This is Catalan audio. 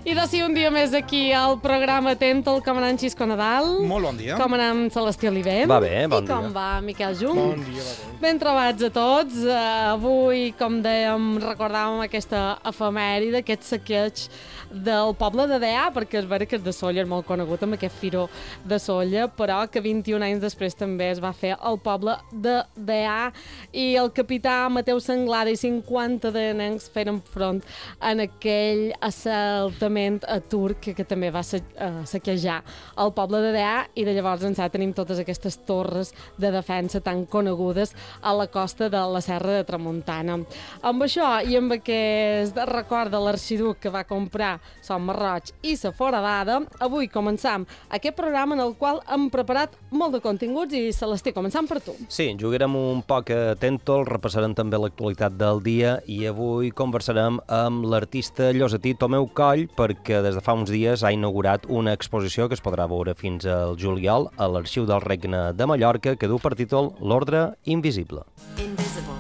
I de ser un dia més aquí al programa Tenta'l, com anem Xisco Nadal? Molt bon dia. Com anem Celestí Oliver? Va bé, bon dia. I com va Miquel Jung? Bon dia, va bé. Ben trobats a tots. Avui, com dèiem, recordàvem aquesta efemèride, aquest saqueig del poble de Deià, perquè és vera que és de Sóller, és molt conegut amb aquest firó de Sóller, però que 21 anys després també es va fer al poble de Deià i el capità Mateu Sanglada i 50 danencs feren front en aquell assaltament a turc que també va saquejar el poble de Deià, i de llavors ençà tenim totes aquestes torres de defensa tan conegudes a la costa de la Serra de Tramuntana. Amb això i amb aquest record de l'arxiduc que va comprar Son Marroig i sa foradada, avui començam aquest programa en el qual hem preparat molt de continguts i Celestí, començam per tu. Sí, jugarem un poc a Tenta'l, repassarem també l'actualitat del dia i avui conversarem amb l'artista llosetí Tomeu Coll, perquè des de fa uns dies ha inaugurat una exposició que es podrà veure fins al juliol a l'Arxiu del Regne de Mallorca, que du per títol L'Ordre Invisible. Invisible.